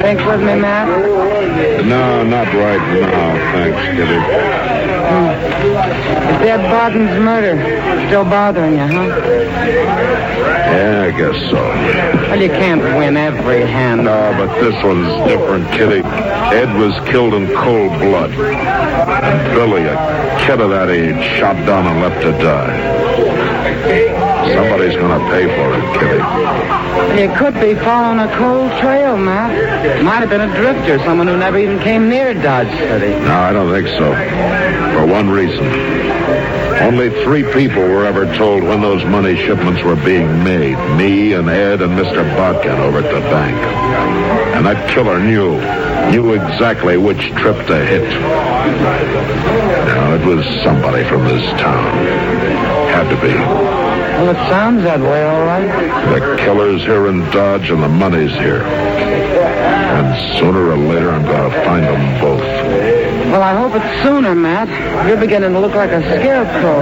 Think with me, Matt? No, not right now. Thanks, Kitty. Is Ed Barton's murder still bothering you, huh? Yeah, I guess so. Well, you can't win every hand. No, but this one's different, Kitty. Ed was killed in cold blood. Billy, a kid of that age, shot down and left to die. Somebody's going to pay for it, Kitty. You could be following a cold trail, Matt. Might have been a drifter, someone who never even came near Dodge City. No, I don't think so. For one reason. Only 3 people were ever told when those money shipments were being made. Me and Ed and Mr. Botkin over at the bank. And that killer knew exactly which trip to hit. Now, it was somebody from this town. Had to be. Well, it sounds that way, all right. The killer's here in Dodge and the money's here. And sooner or later, I'm going to find them both. Well, I hope it's sooner, Matt. You're beginning to look like a scarecrow.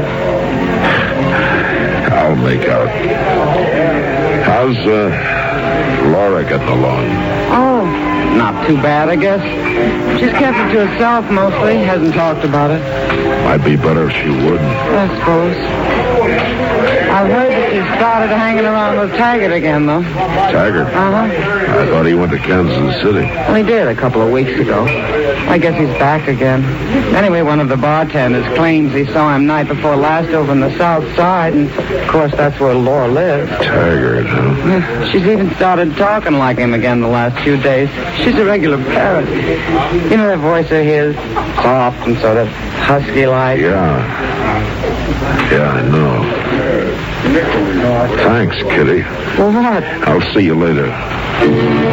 I'll make out. How's, Laura getting along? Oh, not too bad, I guess. She's kept it to herself mostly. Hasn't talked about it. Might be better if she wouldn't. I suppose. I've heard that she started hanging around with Taggart again, though. Taggart? Uh-huh. I thought he went to Kansas City. Well, he did a couple of weeks ago. I guess he's back again. Anyway, one of the bartenders claims he saw him night before last over on the south side, and, of course, that's where Laura lives. Taggart, huh? She's even started talking like him again the last few days. She's a regular parrot. You know that voice of his? Soft and sort of husky-like. Yeah, I know. Thanks, Kitty. Well, what? I'll see you later.